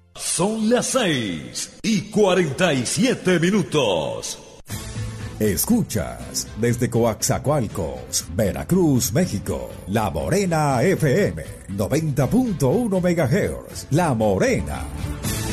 Son las 6:47. Escuchas desde Coaxacualcos, Veracruz, México, La Morena FM, 90.1 MHz, La Morena.